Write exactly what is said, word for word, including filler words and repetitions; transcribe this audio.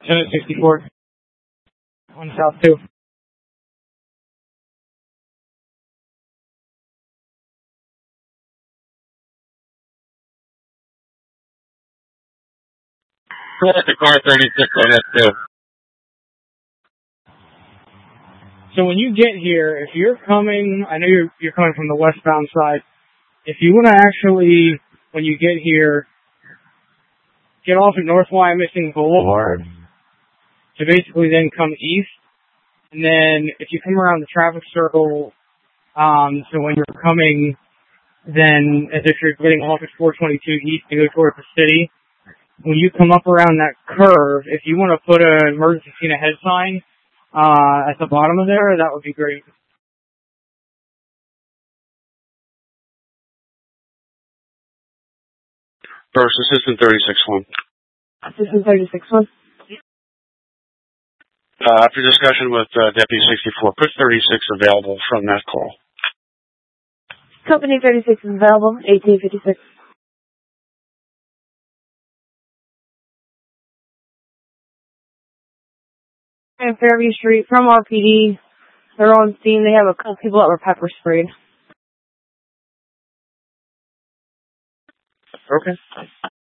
Senate sixty-four on South two. The car thirty-six on that too. So when you get here, if you're coming, I know you're you're coming from the westbound side. If you want to actually, when you get here, get off at North Wyomissing Boulevard to basically then come east. And then if you come around the traffic circle, um, so when you're coming, then as if you're getting off at four twenty-two east to go towards the city, when you come up around that curve, if you want to put an emergency scene ahead sign uh, at the bottom of there, that would be great. First Assistant thirty-six one. Assistant thirty-six one. Uh, after discussion with uh, Deputy sixty-four, put thirty-six available from that call. Company thirty-six is available, eighteen fifty-six. And Fairview Street from R P D. They're on scene. They have a couple people that were pepper sprayed. Okay.